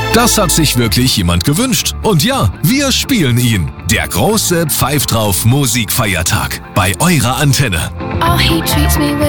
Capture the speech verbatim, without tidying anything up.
Das hat sich wirklich jemand gewünscht. Und ja, wir spielen ihn. Der große Pfeif drauf Musikfeiertag bei eurer Antenne. Oh, he treats me with